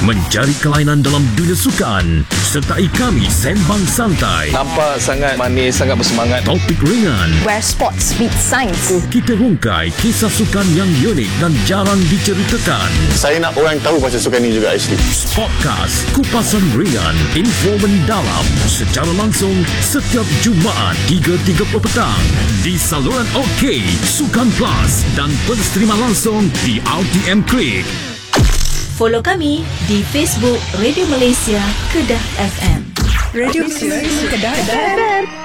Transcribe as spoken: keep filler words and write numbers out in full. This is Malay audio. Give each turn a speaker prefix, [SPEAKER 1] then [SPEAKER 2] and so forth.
[SPEAKER 1] mencari kelainan dalam dunia sukan. Sertai kami sembang santai.
[SPEAKER 2] Nampak sangat manis, sangat bersemangat.
[SPEAKER 1] Topik ringan.
[SPEAKER 3] Where sports meet science.
[SPEAKER 1] Kita rungkai kisah sukan yang unik dan jarang diceritakan.
[SPEAKER 4] Saya nak orang tahu pasal sukan ni juga actually.
[SPEAKER 1] Podcast Kupasan Ringan, info mendalam secara langsung setiap Jumaat tiga tiga puluh petang di saluran OK, Sukan Plus dan penstreaman langsung di R T M Klik.
[SPEAKER 5] Follow kami di Facebook Radio Malaysia Kedah F M.
[SPEAKER 3] Radio Malaysia Kedah F M.